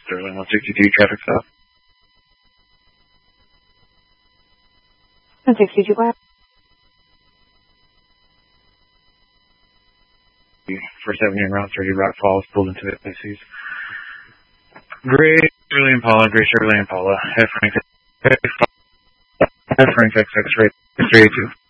Sterling 162, traffic stop. 162, go ahead. First Avenue and Route 30, Rock Falls, pulled into the Pisces. Gray Chevrolet Impala, F Frank XX rate 382.